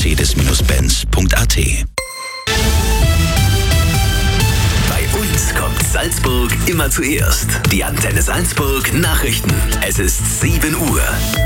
Mercedes-Benz.at. Bei uns kommt Salzburg immer zuerst. Die Antenne Salzburg Nachrichten. Es ist 7 Uhr.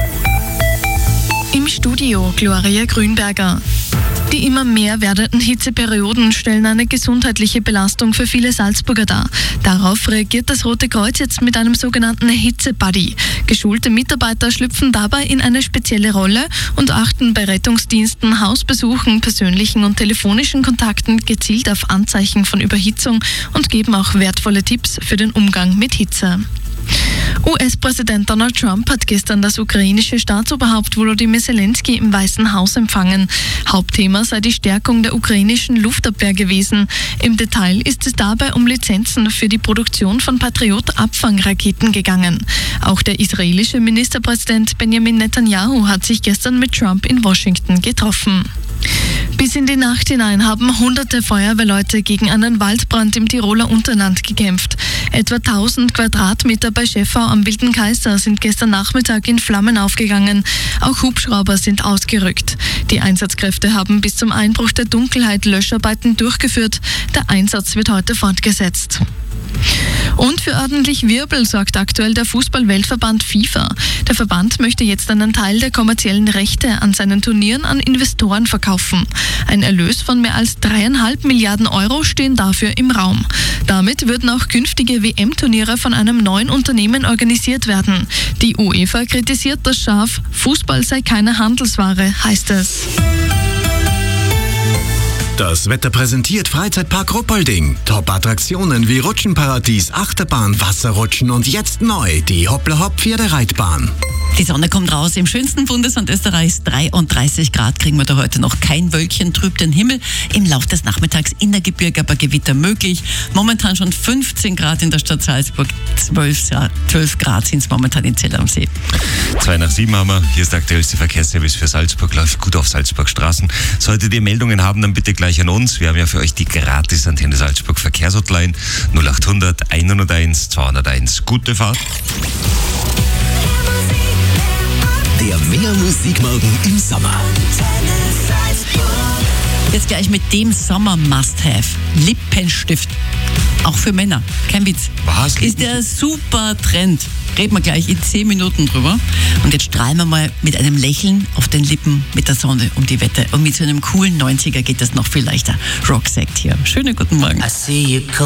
Im Studio Gloria Grünberger. Die immer mehr werdenden Hitzeperioden stellen eine gesundheitliche Belastung für viele Salzburger dar. Darauf reagiert das Rote Kreuz jetzt mit einem sogenannten Hitze-Buddy. Geschulte Mitarbeiter schlüpfen dabei in eine spezielle Rolle und achten bei Rettungsdiensten, Hausbesuchen, persönlichen und telefonischen Kontakten gezielt auf Anzeichen von Überhitzung und geben auch wertvolle Tipps für den Umgang mit Hitze. US-Präsident Donald Trump hat gestern das ukrainische Staatsoberhaupt Volodymyr Zelensky im Weißen Haus empfangen. Hauptthema sei die Stärkung der ukrainischen Luftabwehr gewesen. Im Detail ist es dabei um Lizenzen für die Produktion von Patriot-Abfangraketen gegangen. Auch der israelische Ministerpräsident Benjamin Netanyahu hat sich gestern mit Trump in Washington getroffen. Bis in die Nacht hinein haben hunderte Feuerwehrleute gegen einen Waldbrand im Tiroler Unterland gekämpft. Etwa 1000 Quadratmeter bei Schäffau am Wilden Kaiser sind gestern Nachmittag in Flammen aufgegangen. Auch Hubschrauber sind ausgerückt. Die Einsatzkräfte haben bis zum Einbruch der Dunkelheit Löscharbeiten durchgeführt. Der Einsatz wird heute fortgesetzt. Und für ordentlich Wirbel sorgt aktuell der Fußball-Weltverband FIFA. Der Verband möchte jetzt einen Teil der kommerziellen Rechte an seinen Turnieren an Investoren verkaufen. Ein Erlös von mehr als 3,5 Milliarden Euro stehen dafür im Raum. Damit würden auch künftige WM-Turniere von einem neuen Unternehmen organisiert werden. Die UEFA kritisiert das scharf. Fußball sei keine Handelsware, heißt es. Das Wetter präsentiert Freizeitpark Ruppolding. Top-Attraktionen wie Rutschenparadies, Achterbahn, Wasserrutschen und jetzt neu die Hoppla-Hopp-Pferdereitbahn. Die Sonne kommt raus. Im schönsten Bundesland Österreichs 33 Grad kriegen wir da heute noch. Kein Wölkchen trübt den Himmel. Im Laufe des Nachmittags in der Gebirge aber Gewitter möglich. Momentan schon 15 Grad in der Stadt Salzburg. 12 Grad sind es momentan in Zell am See. 6:02 haben wir. Hier ist der aktuellste Verkehrsservice für Salzburg. Läuft gut auf Salzburg-Straßen. Solltet ihr Meldungen haben, dann bitte gleich an uns. Wir haben ja für euch die gratis Antenne Salzburg Verkehrshotline 0800 101 201. Gute Fahrt. Der Mehr Musikmorgen im Sommer. Jetzt gleich mit dem Sommer-Must-Have. Lippenstift. Auch für Männer. Kein Witz. Was? Ist der super Trend. Reden wir gleich in 10 Minuten drüber. Und jetzt strahlen wir mal mit einem Lächeln auf den Lippen mit der Sonne um die Wette. Und mit so einem coolen 90er geht das noch viel leichter. Roxette hier. Schönen guten Morgen.